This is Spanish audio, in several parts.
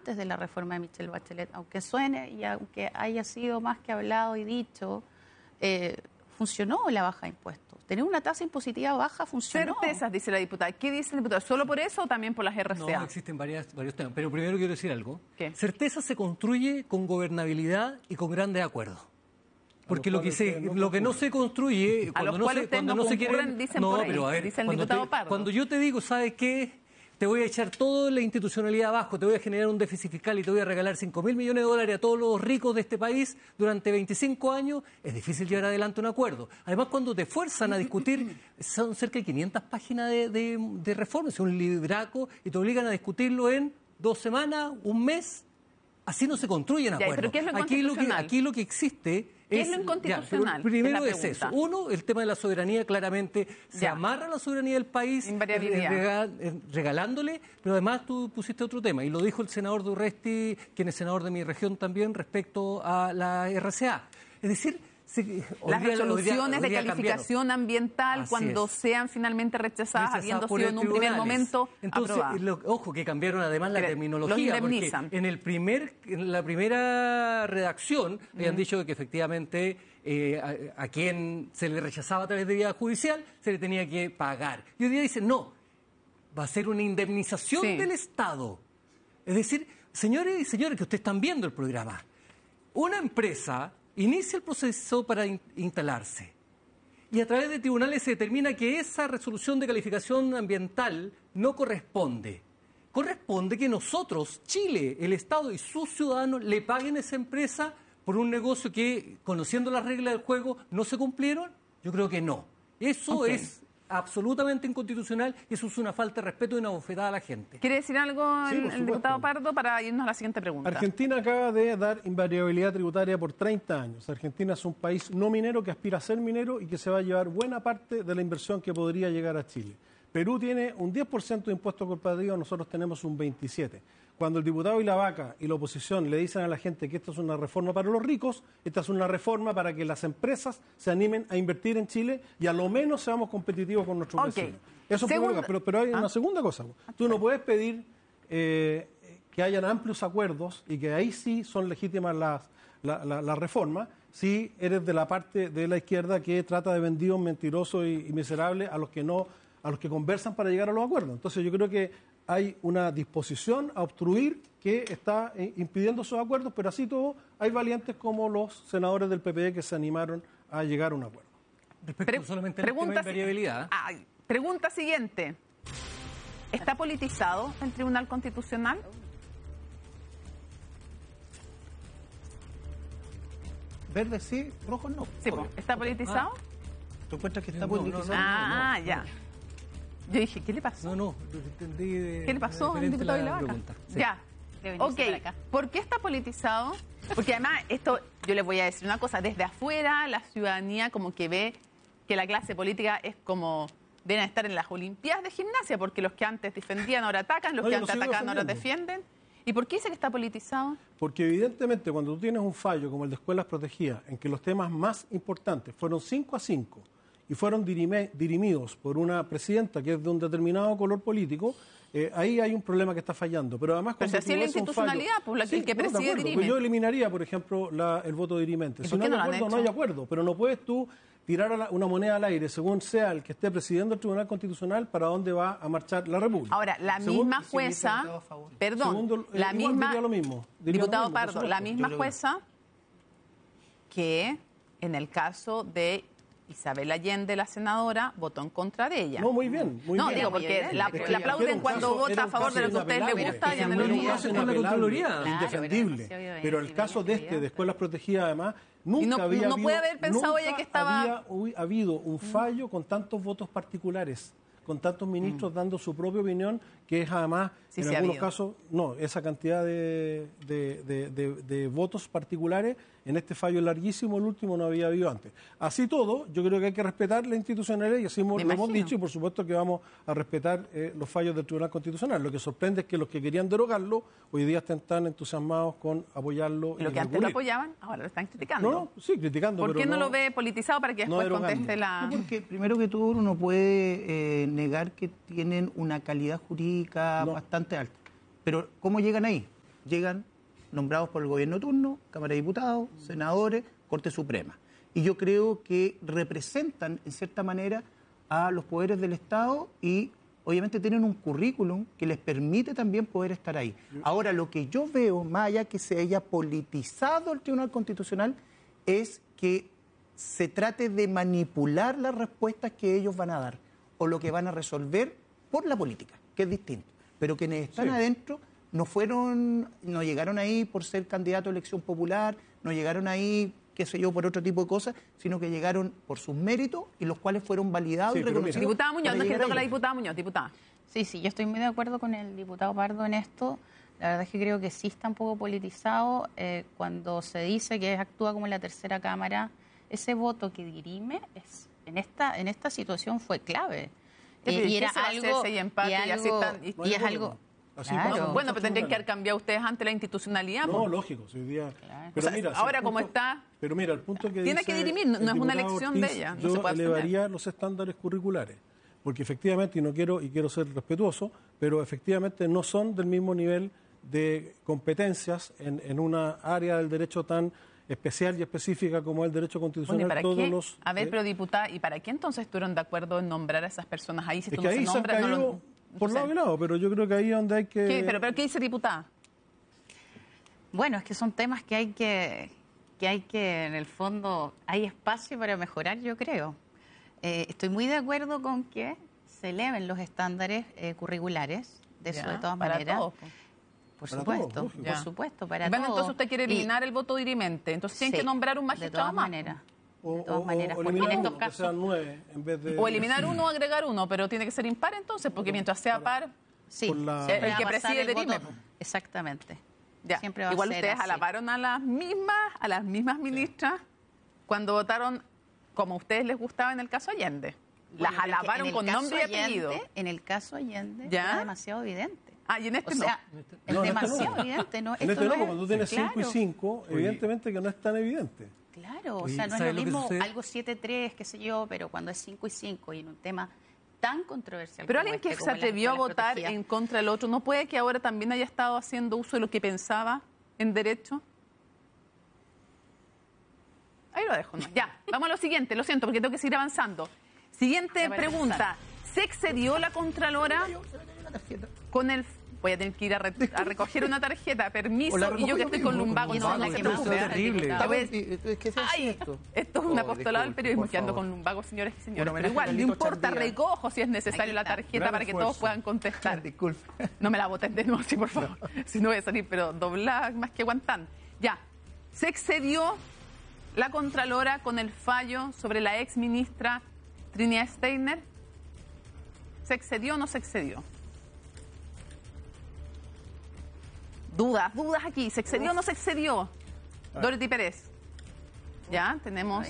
antes de la reforma de Michelle Bachelet, aunque suene y aunque haya sido más que hablado y dicho, funcionó la baja de impuestos. Tener una tasa impositiva baja funcionó. Certezas, dice la diputada. ¿Qué dice el diputado? ¿Solo por eso o también por las RCA? No, existen varios temas. Pero primero quiero decir algo. ¿Qué? Certeza se construye con gobernabilidad y con grandes acuerdos. Porque lo que no se construye cuando no se quieren, dicen por ahí, pero a ver, dice el diputado Pardo. Cuando yo te digo, ¿sabes qué? Te voy a echar toda la institucionalidad abajo, te voy a generar un déficit fiscal y te voy a regalar 5.000 millones de dólares a todos los ricos de este país durante 25 años, es difícil llevar adelante un acuerdo. Además, cuando te fuerzan a discutir, son cerca de 500 páginas de reformas, es un libraco, y te obligan a discutirlo en 2 semanas, un mes. Así no se construyen acuerdos. ¿Pero qué es lo inconstitucional? Aquí lo que existe... ¿Qué es lo inconstitucional? Primero es eso. Uno, el tema de la soberanía, claramente se amarra la soberanía del país regalándole, pero además tú pusiste otro tema, y lo dijo el senador Durresti, quien es senador de mi región también, respecto a la RCA. Es decir, las resoluciones de calificación ambiental, cuando sean finalmente rechazadas, habiendo sido en un primer momento aprobadas. Entonces, ojo, que cambiaron además la terminología, porque en la primera redacción habían dicho que efectivamente a quien se le rechazaba a través de vía judicial se le tenía que pagar. Y hoy día dicen, no, va a ser una indemnización del Estado. Es decir, señores y señores que ustedes están viendo el programa, una empresa inicia el proceso para instalarse y a través de tribunales se determina que esa resolución de calificación ambiental no corresponde. Corresponde que nosotros, Chile, el Estado y sus ciudadanos, le paguen a esa empresa por un negocio que, conociendo las reglas del juego, no se cumplieron. Yo creo que no. Eso es absolutamente inconstitucional y eso es una falta de respeto y una bofetada a la gente. ¿Quiere decir algo el diputado Pardo para irnos a la siguiente pregunta? Argentina acaba de dar invariabilidad tributaria por 30 años. Argentina es un país no minero que aspira a ser minero y que se va a llevar buena parte de la inversión que podría llegar a Chile. Perú tiene un 10% de impuesto corporativo, nosotros tenemos un 27%. Cuando el diputado y la vaca y la oposición le dicen a la gente que esta es una reforma para los ricos, esta es una reforma para que las empresas se animen a invertir en Chile y a lo menos seamos competitivos con nuestros vecinos. Eso es primero, pero hay una segunda cosa. Tú no puedes pedir que hayan amplios acuerdos y que ahí sí son legítimas las reformas si eres de la parte de la izquierda que trata de vendidos mentirosos y miserables a los que conversan para llegar a los acuerdos. Entonces yo creo que hay una disposición a obstruir que está impidiendo esos acuerdos, pero así todo hay valientes como los senadores del PPD que se animaron a llegar a un acuerdo. Respecto solamente a la invariabilidad. Pregunta siguiente. ¿Está politizado el Tribunal Constitucional? Verde sí, rojo no. Sí, ¿está politizado? ¿Tú encuentras que está politizado? Ya. Yo dije, ¿qué le pasó? No, entendí ¿Qué le pasó al diputado de la vaca? Sí. Ya. Ok, ¿por qué está politizado? Porque además, esto, yo les voy a decir una cosa, desde afuera la ciudadanía como que ve que la clase política es como, deben estar en las Olimpiadas de gimnasia, porque los que antes defendían ahora atacan, los que antes atacaban ahora defienden. ¿Y por qué dice que está politizado? Porque evidentemente cuando tú tienes un fallo como el de escuelas protegidas, en que los temas más importantes fueron 5-5, y fueron dirimidos por una presidenta que es de un determinado color político, ahí hay un problema que está fallando. Pero además, cuando así es la institucionalidad, el que preside dirime. Yo eliminaría, por ejemplo, el voto dirimente. Si no hay acuerdo, no hay acuerdo. Pero no puedes tú tirar una moneda al aire, según sea el que esté presidiendo el Tribunal Constitucional, para dónde va a marchar la República. Ahora, la misma jueza, perdón, la misma, diputado Pardo, la misma jueza que en el caso de Isabel Allende, la senadora, votó en contra de ella. No, muy bien. Digo, porque la aplauden cuando vota a favor de lo que a ustedes les gusta. Es un caso indefendible. Pero el caso de escuelas protegidas, además, nunca había habido un fallo con tantos votos particulares, con tantos ministros dando su propia opinión, que es además, en algunos casos, esa cantidad de votos particulares. En este fallo larguísimo, el último no había habido antes. Así todo, yo creo que hay que respetar la institucionalidad y así lo hemos dicho, y por supuesto que vamos a respetar los fallos del Tribunal Constitucional. Lo que sorprende es que los que querían derogarlo hoy día están tan entusiasmados con apoyarlo. Y lo que antes lo apoyaban, ahora lo están criticando. Sí, criticando. ¿Por qué no lo ve politizado para que después conteste la...? Porque primero que todo uno puede negar que tienen una calidad jurídica bastante alta. Pero ¿cómo llegan ahí? llegan nombrados por el gobierno de turno, Cámara de Diputados, senadores, Corte Suprema. Y yo creo que representan, en cierta manera, a los poderes del Estado y obviamente tienen un currículum que les permite también poder estar ahí. Ahora, lo que yo veo, más allá que se haya politizado el Tribunal Constitucional, es que se trate de manipular las respuestas que ellos van a dar o lo que van a resolver por la política, que es distinto. Pero quienes están adentro no llegaron ahí por ser candidato a elección popular, no llegaron ahí, qué sé yo, por otro tipo de cosas, sino que llegaron por sus méritos y los cuales fueron validados y reconocidos. Diputada Muñoz, no es que toca la diputada Muñoz, diputada. Sí, yo estoy muy de acuerdo con el diputado Pardo en esto. La verdad es que creo que sí está un poco politizado cuando se dice que actúa como la tercera cámara. Ese voto que dirime en esta situación fue clave. Y era algo y es algo. Claro. Bueno, pero tendrían que haber cambiado ustedes ante la institucionalidad. No, lógico. Hoy día, claro. pero mira, ahora como está... Pero mira, el punto que tiene que dirimir, no es una elección Ortiz, de ella. No yo se puede elevaría los estándares curriculares, porque efectivamente, y quiero ser respetuoso, pero efectivamente no son del mismo nivel de competencias en una área del derecho tan especial y específica como el derecho constitucional. Bueno, a ver, pero diputada, ¿y para qué entonces estuvieron de acuerdo en nombrar a esas personas ahí? Si es esto que no ahí se nombra, por lado y lado, pero yo creo que ahí es donde hay que... ¿Qué? ¿Pero qué dice diputada? Bueno, es que son temas que hay que en el fondo, hay espacio para mejorar, yo creo. Estoy muy de acuerdo con que se eleven los estándares curriculares, de eso de todas maneras. Todos, por supuesto, para todos. Entonces usted quiere eliminar el voto dirimente, entonces tienen que nombrar un magistrado más. De todas maneras, porque en estos casos... Que sean 9 en vez de... O eliminar uno o agregar uno, pero tiene que ser impar entonces, porque mientras sea par, el que preside dirime. Exactamente. Ya. Siempre va a igual ser ustedes así. Alabaron a las mismas ministras cuando votaron como a ustedes les gustaba en el caso Allende. Las alabaron con nombre y apellido. En el caso Allende ¿ya? Era demasiado evidente. Y en este es demasiado evidente. No, en este no, cuando tú tienes 5 y 5, evidentemente que no es tan evidente. Claro, o sea, no es lo mismo algo 7-3, qué sé yo, pero cuando es 5 y 5 y en un tema tan controversial. Pero alguien que se atrevió a votar en contra del otro, ¿no puede que ahora también haya estado haciendo uso de lo que pensaba en derecho? Ahí lo dejo, ¿no? Ya, vamos a lo siguiente, lo siento, porque tengo que seguir avanzando. Siguiente pregunta. ¿Se excedió la Contralora con el... Voy a tener que ir a recoger una tarjeta, permiso, y yo que estoy con lumbago no se me terrible. Esto es un apostolado del periodismo, que ando con lumbago, señores y señores. Pero igual, no importa, recojo si es necesario la tarjeta para que todos puedan contestar. Disculpe. No me la voten de nuevo, sí, por favor. Si no voy a salir, pero doblada más que aguantando. Ya, se excedió la Contralora con el fallo sobre la ex ministra Trinidad Steiner. ¿Se excedió o no se excedió? Dudas aquí. ¿Se excedió o no se excedió? Dorothy Pérez. Ya, tenemos...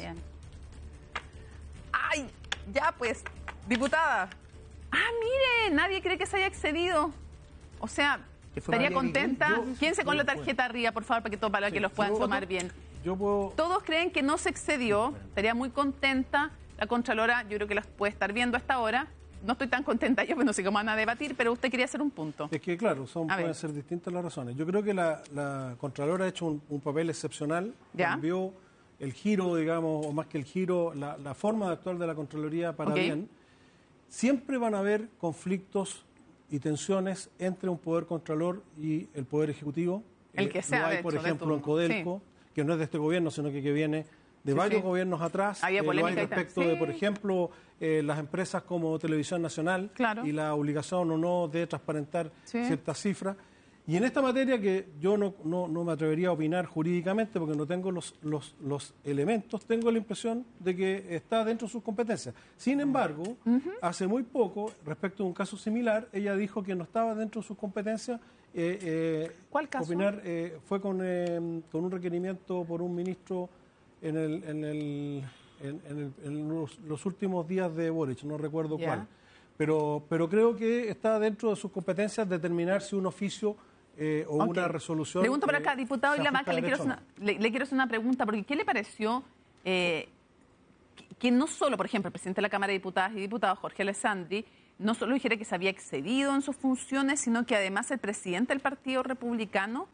¡Ay! Ya, pues, diputada. Mire, nadie cree que se haya excedido. O sea, estaría contenta. Quédense con la tarjeta arriba, por favor, para que los puedan tomar bien. Todos creen que no se excedió. Estaría muy contenta. La Contralora, yo creo que los puede estar viendo hasta ahora. No estoy tan contenta yo, pero no sé cómo van a debatir, pero usted quería hacer un punto. Es que, claro, pueden ser distintas las razones. Yo creo que la Contralora ha hecho un papel excepcional. Cambió el giro, digamos, o más que el giro, la forma de actuar de la Contraloría para bien. Siempre van a haber conflictos y tensiones entre un poder contralor y el poder ejecutivo. El que sea, lo hay, por ejemplo, en Codelco, que no es de este gobierno, sino que viene de varios gobiernos atrás. Había polémica hay respecto de, por ejemplo, las empresas como Televisión Nacional y la obligación o no de transparentar ciertas cifras. Y en esta materia, que yo no me atrevería a opinar jurídicamente porque no tengo los elementos, tengo la impresión de que está dentro de sus competencias. Sin embargo, hace muy poco, respecto de un caso similar, ella dijo que no estaba dentro de sus competencias. ¿Cuál caso? Opinar fue con un requerimiento por un ministro en los últimos días de Boric, no recuerdo cuál. Pero creo que está dentro de sus competencias determinar si un oficio o una resolución... Pregunto para acá, diputado Ilamaca, le quiero hacer una pregunta, porque ¿qué le pareció que no solo, por ejemplo, el presidente de la Cámara de Diputadas y Diputados, Jorge Alessandri, no solo dijera que se había excedido en sus funciones, sino que además el presidente del Partido Republicano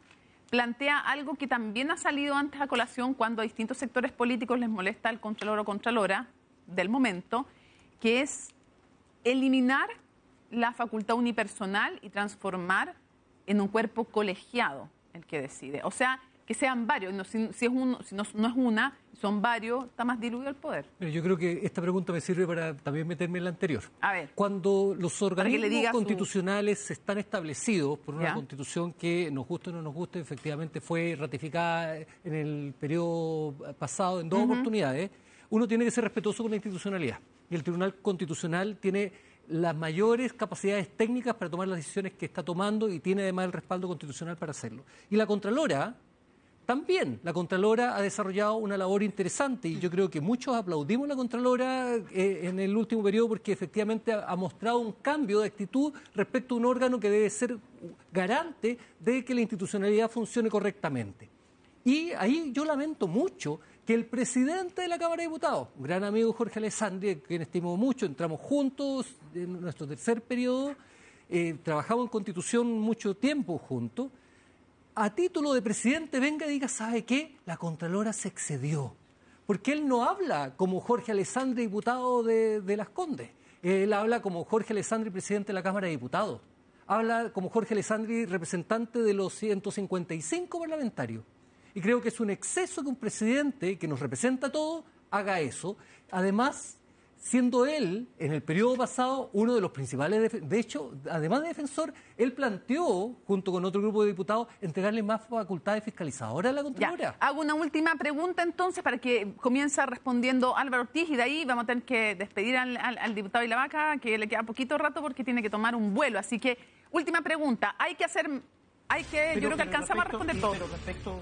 plantea algo que también ha salido antes a colación cuando a distintos sectores políticos les molesta el contralor o contralora del momento, que es eliminar la facultad unipersonal y transformar en un cuerpo colegiado el que decide. O sea, que sean varios. No, si no es una, son varios, está más diluido el poder. Pero yo creo que esta pregunta me sirve para también meterme en la anterior. A ver. Cuando los organismos constitucionales están establecidos por una constitución que, nos guste o no nos guste, efectivamente fue ratificada en el periodo pasado en 2 oportunidades, uno tiene que ser respetuoso con la institucionalidad. Y el Tribunal Constitucional tiene las mayores capacidades técnicas para tomar las decisiones que está tomando y tiene además el respaldo constitucional para hacerlo. Y la Contralora... También la Contralora ha desarrollado una labor interesante y yo creo que muchos aplaudimos a la Contralora en el último periodo porque efectivamente ha mostrado un cambio de actitud respecto a un órgano que debe ser garante de que la institucionalidad funcione correctamente. Y ahí yo lamento mucho que el presidente de la Cámara de Diputados, un gran amigo Jorge Alessandri, quien estimo mucho, entramos juntos en nuestro tercer periodo, trabajamos en Constitución mucho tiempo juntos, a título de presidente venga y diga, ¿sabe qué? La Contralora se excedió. Porque él no habla como Jorge Alessandri, diputado de Las Condes. Él habla como Jorge Alessandri, presidente de la Cámara de Diputados. Habla como Jorge Alessandri, representante de los 155 parlamentarios. Y creo que es un exceso que un presidente que nos representa a todos haga eso. Además, siendo él, en el periodo pasado, uno de los principales, de hecho, además de defensor, él planteó, junto con otro grupo de diputados, entregarle más facultades fiscalizadoras a la Contralora. Hago una última pregunta entonces para que comience respondiendo Álvaro Ortiz y de ahí vamos a tener que despedir al diputado Ilavaca, que le queda poquito rato porque tiene que tomar un vuelo. Así que, última pregunta, yo creo que alcanzamos a responder todo. Pero respecto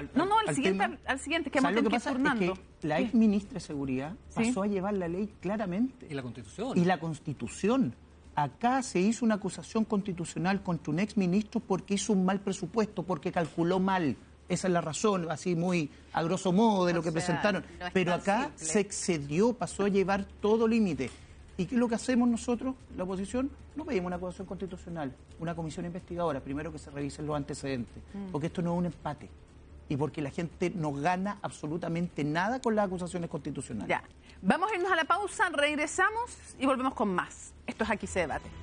al siguiente, que vamos a tener que ir turnando. Es que la ex ministra de Seguridad pasó a llevar la ley claramente. Y la Constitución. Y la Constitución. Acá se hizo una acusación constitucional contra un ex ministro porque hizo un mal presupuesto, porque calculó mal. Esa es la razón, así muy a grosso modo de lo que presentaron. No es pero acá simple. se excedió, pasó a llevar todo límite. ¿Y qué es lo que hacemos nosotros, la oposición? No pedimos una acusación constitucional, una comisión investigadora, primero que se revisen los antecedentes, porque esto no es un empate y porque la gente no gana absolutamente nada con las acusaciones constitucionales. Ya, vamos a irnos a la pausa, regresamos y volvemos con más. Esto es Aquí se debate.